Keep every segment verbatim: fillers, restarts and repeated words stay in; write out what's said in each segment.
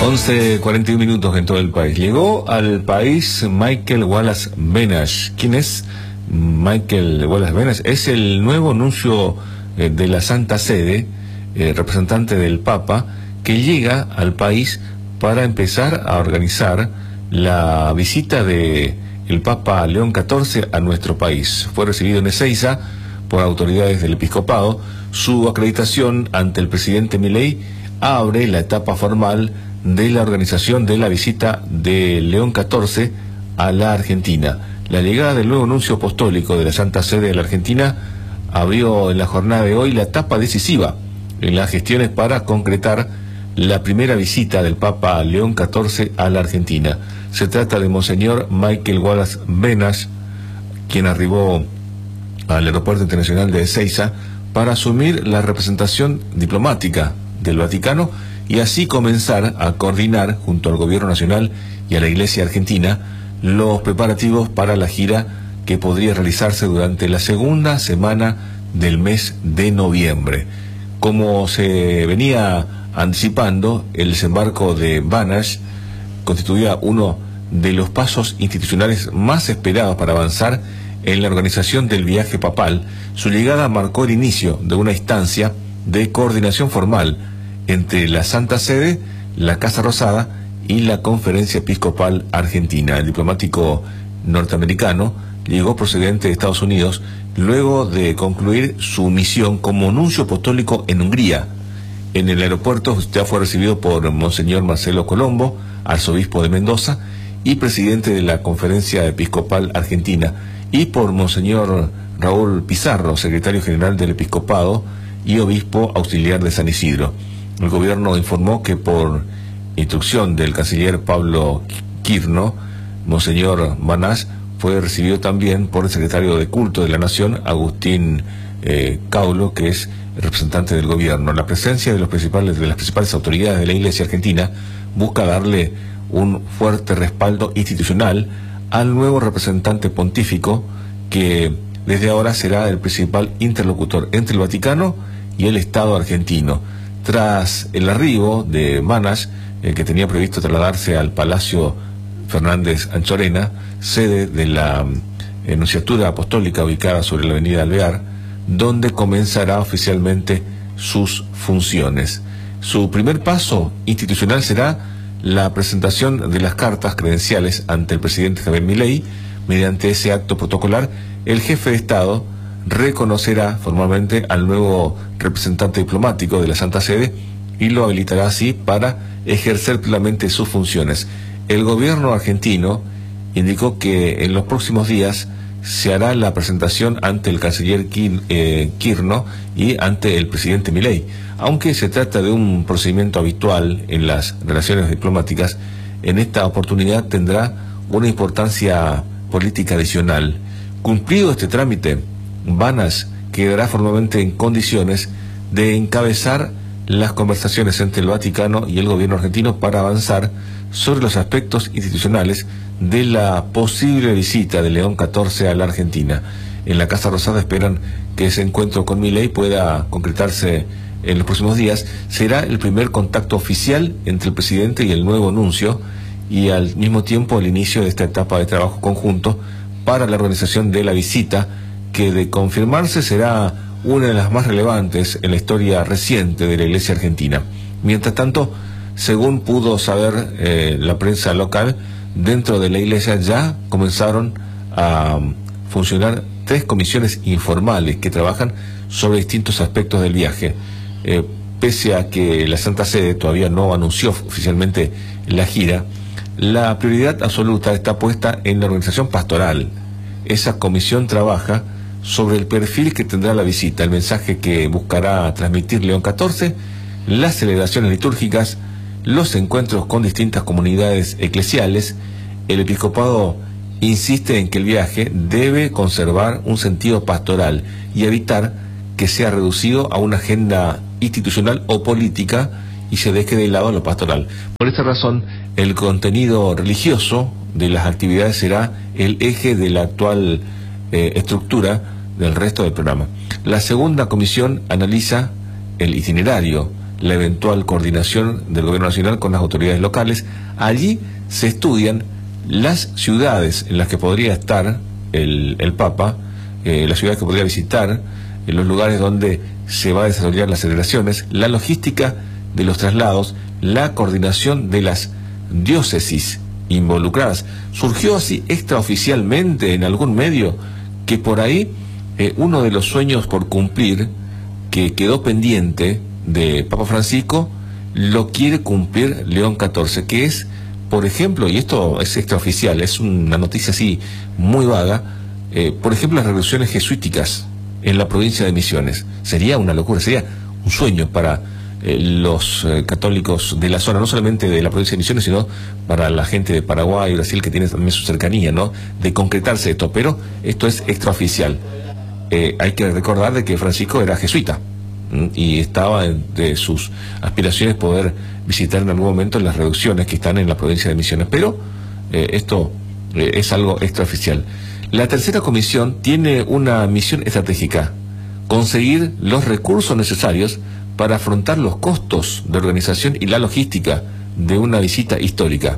once cuarenta y uno minutos en todo el país. Llegó al país Michael Wallace Benach. ¿Quién es Michael Wallace Benach? Es el nuevo nuncio eh, de la Santa Sede, eh, representante del Papa, que llega al país para empezar a organizar la visita de el Papa León catorce a nuestro país. Fue recibido en Ezeiza por autoridades del episcopado. Su acreditación ante el presidente Milei abre la etapa formal de la organización de la visita de León catorce a la Argentina. La llegada del nuevo nuncio apostólico de la Santa Sede de la Argentina abrió en la jornada de hoy la etapa decisiva en las gestiones para concretar la primera visita del Papa León catorce a la Argentina. Se trata de Monseñor Michael Wallace Benach, quien arribó al Aeropuerto Internacional de Ezeiza para asumir la representación diplomática del Vaticano y así comenzar a coordinar junto al Gobierno Nacional y a la Iglesia Argentina los preparativos para la gira que podría realizarse durante la segunda semana del mes de noviembre. Como se venía anticipando, el desembarco de Benach constituía uno de los pasos institucionales más esperados para avanzar en la organización del viaje papal. Su llegada marcó el inicio de una instancia de coordinación formal entre la Santa Sede, la Casa Rosada y la Conferencia Episcopal Argentina. El diplomático norteamericano llegó procedente de Estados Unidos luego de concluir su misión como nuncio apostólico en Hungría. En el aeropuerto ya fue recibido por Monseñor Marcelo Colombo, arzobispo de Mendoza y presidente de la Conferencia Episcopal Argentina, y por Monseñor Raúl Pizarro, secretario general del Episcopado y obispo auxiliar de San Isidro. El gobierno informó que por instrucción del canciller Pablo Quirno, Monseñor Benach fue recibido también por el secretario de Culto de la Nación, Agustín eh, Caulo, que es el representante del gobierno. La presencia de, los principales, de las principales autoridades de la Iglesia Argentina busca darle un fuerte respaldo institucional al nuevo representante pontífico, que desde ahora será el principal interlocutor entre el Vaticano y el Estado argentino. Tras el arribo de Benach, eh, que tenía previsto trasladarse al Palacio Fernández Anchorena, sede de la eh, Nunciatura Apostólica ubicada sobre la avenida Alvear, donde comenzará oficialmente sus funciones. Su primer paso institucional será la presentación de las cartas credenciales ante el presidente Javier Milei. Mediante ese acto protocolar, el jefe de Estado reconocerá formalmente al nuevo representante diplomático de la Santa Sede y lo habilitará así para ejercer plenamente sus funciones. El gobierno argentino indicó que en los próximos días se hará la presentación ante el canciller Quirno y ante el presidente Milei. Aunque se trata de un procedimiento habitual en las relaciones diplomáticas, en esta oportunidad tendrá una importancia política adicional. Cumplido este trámite, Benach quedará formalmente en condiciones de encabezar las conversaciones entre el Vaticano y el gobierno argentino para avanzar sobre los aspectos institucionales de la posible visita de León catorce a la Argentina. En la Casa Rosada esperan que ese encuentro con Milei pueda concretarse en los próximos días. Será el primer contacto oficial entre el presidente y el nuevo nuncio, y al mismo tiempo el inicio de esta etapa de trabajo conjunto para la organización de la visita, que de confirmarse será una de las más relevantes en la historia reciente de la Iglesia Argentina. Mientras tanto, según pudo saber eh, la prensa local, dentro de la Iglesia ya comenzaron a funcionar tres comisiones informales que trabajan sobre distintos aspectos del viaje. Eh, pese a que la Santa Sede todavía no anunció oficialmente la gira, la prioridad absoluta está puesta en la organización pastoral. Esa comisión trabaja sobre el perfil que tendrá la visita, el mensaje que buscará transmitir León catorce, las celebraciones litúrgicas, los encuentros con distintas comunidades eclesiales. El episcopado insiste en que el viaje debe conservar un sentido pastoral y evitar que sea reducido a una agenda institucional o política y se deje de lado lo pastoral. Por esta razón, el contenido religioso de las actividades será el eje de la actual eh, estructura del resto del programa. La segunda comisión analiza el itinerario, la eventual coordinación del gobierno nacional con las autoridades locales. Allí se estudian las ciudades en las que podría estar el, el Papa, eh, las ciudades que podría visitar, en los lugares donde se va a desarrollar las celebraciones, la logística de los traslados, la coordinación de las diócesis involucradas. Surgió así extraoficialmente en algún medio que por ahí eh, uno de los sueños por cumplir que quedó pendiente de Papa Francisco lo quiere cumplir León catorce, que es, por ejemplo, y esto es extraoficial, es una noticia así muy vaga, eh, por ejemplo, las revoluciones jesuíticas en la provincia de Misiones. Sería una locura, sería un sueño para eh, los eh, católicos de la zona, no solamente de la provincia de Misiones, sino para la gente de Paraguay y Brasil, que tiene también su cercanía, ¿no?, de concretarse esto, pero esto es extraoficial. Eh, hay que recordar de que Francisco era jesuita, ¿m? y estaba entre sus aspiraciones poder visitar en algún momento las reducciones que están en la provincia de Misiones, pero eh, esto eh, es algo extraoficial. La tercera comisión tiene una misión estratégica: conseguir los recursos necesarios para afrontar los costos de organización y la logística de una visita histórica.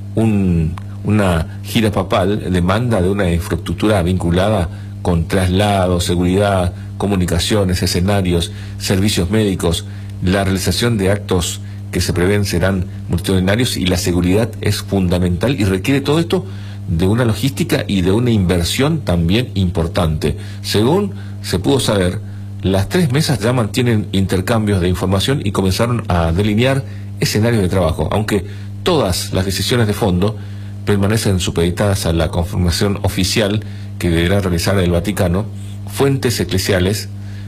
Un, una gira papal demanda de una infraestructura vinculada con traslados, seguridad, comunicaciones, escenarios, servicios médicos. La realización de actos que se prevén serán multitudinarios y la seguridad es fundamental, y requiere todo esto de una logística y de una inversión también importante. Según se pudo saber, las tres mesas ya mantienen intercambios de información y comenzaron a delinear escenarios de trabajo, aunque todas las decisiones de fondo permanecen supeditadas a la confirmación oficial que deberá realizar el Vaticano. Fuentes eclesiales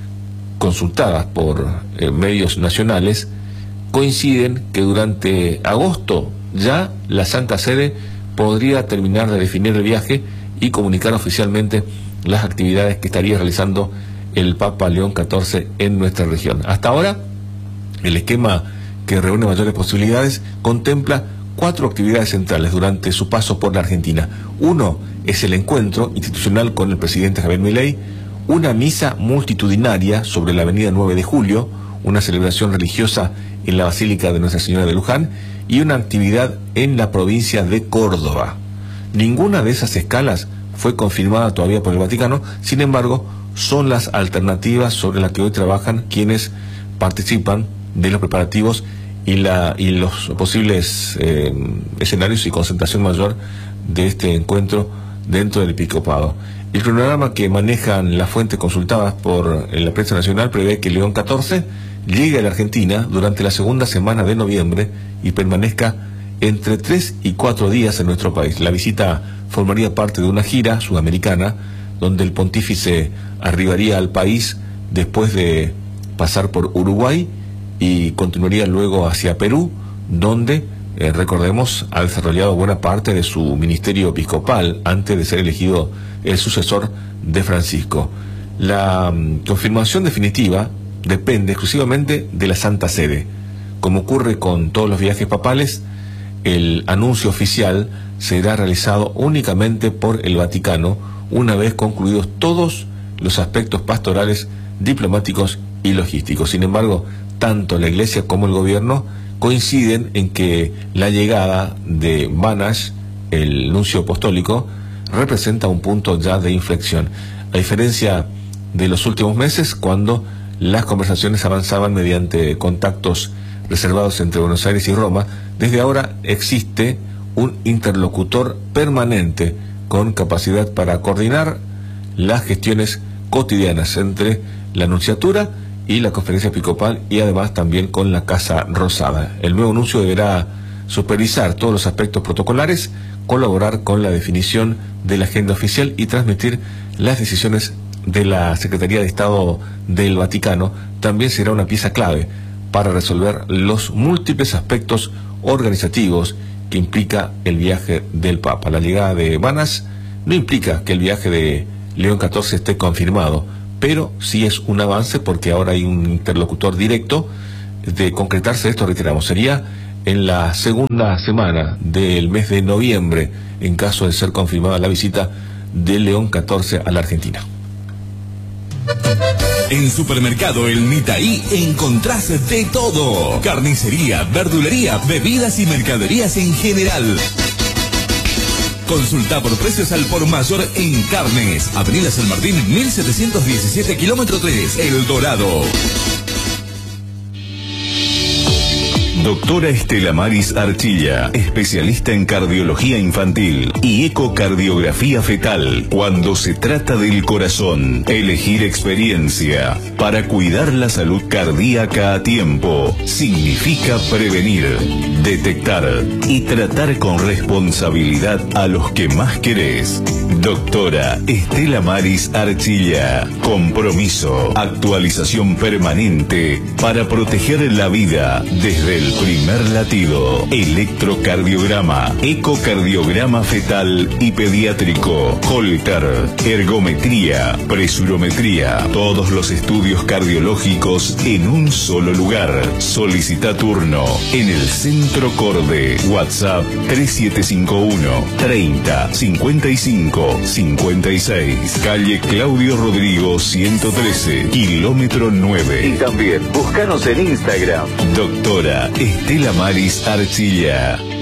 consultadas por eh, medios nacionales coinciden que durante agosto ya la Santa Sede podría terminar de definir el viaje y comunicar oficialmente las actividades que estaría realizando el Papa León catorce en nuestra región. Hasta ahora, el esquema, que reúne mayores posibilidades, contempla cuatro actividades centrales durante su paso por la Argentina. Uno es el encuentro institucional con el presidente Javier Milei, una misa multitudinaria sobre la avenida nueve de julio, una celebración religiosa en la Basílica de Nuestra Señora de Luján y una actividad en la provincia de Córdoba. Ninguna de esas escalas fue confirmada todavía por el Vaticano, sin embargo, son las alternativas sobre las que hoy trabajan quienes participan de los preparativos y, la, y los posibles eh, escenarios y concentración mayor de este encuentro dentro del episcopado. El cronograma que manejan las fuentes consultadas por la prensa nacional prevé que León catorce llegue a la Argentina durante la segunda semana de noviembre y permanezca entre tres y cuatro días en nuestro país. La visita formaría parte de una gira sudamericana donde el pontífice arribaría al país después de pasar por Uruguay y continuaría luego hacia Perú, donde, eh, recordemos, ha desarrollado buena parte de su ministerio episcopal antes de ser elegido el sucesor de Francisco. La um, confirmación definitiva depende exclusivamente de la Santa Sede. Como ocurre con todos los viajes papales, el anuncio oficial será realizado únicamente por el Vaticano una vez concluidos todos los aspectos pastorales, diplomáticos y logísticos. Sin embargo, tanto la Iglesia como el gobierno coinciden en que la llegada de Banash, el nuncio apostólico, representa un punto ya de inflexión. A diferencia de los últimos meses, cuando las conversaciones avanzaban mediante contactos reservados entre Buenos Aires y Roma, desde ahora existe un interlocutor permanente con capacidad para coordinar las gestiones cotidianas entre la nunciatura y la conferencia episcopal, y además también con la Casa Rosada. El nuevo nuncio deberá supervisar todos los aspectos protocolares, colaborar con la definición de la agenda oficial y transmitir las decisiones de la Secretaría de Estado del Vaticano. También será una pieza clave para resolver los múltiples aspectos organizativos que implica el viaje del Papa. La llegada de Banash no implica que el viaje de León catorce esté confirmado, pero sí es un avance porque ahora hay un interlocutor directo. De concretarse esto, reiteramos, sería en la segunda semana del mes de noviembre, en caso de ser confirmada la visita de León catorce a la Argentina. En Supermercado El Mitaí encontrás de todo. Carnicería, verdulería, bebidas y mercaderías en general. Consulta por precios al por mayor en carnes. Avenida San Martín, mil setecientos diecisiete, kilómetro tres, El Dorado. Doctora Estela Maris Archilla, especialista en cardiología infantil y ecocardiografía fetal. Cuando se trata del corazón, elegir experiencia para cuidar la salud cardíaca a tiempo significa prevenir, detectar y tratar con responsabilidad a los que más querés. Doctora Estela Maris Archilla. Compromiso, actualización permanente para proteger la vida desde el primer latido. Electrocardiograma, ecocardiograma fetal y pediátrico, Holter, ergometría, presurometría. Todos los estudios cardiológicos en un solo lugar. Solicita turno en el Centro Corde. WhatsApp tres siete cinco uno, treinta, cincuenta y cinco, cincuenta y seis. Calle Claudio Rodrigo ciento trece, kilómetro nueve. Y también búscanos en Instagram. Doctora Estela Maris Archilla.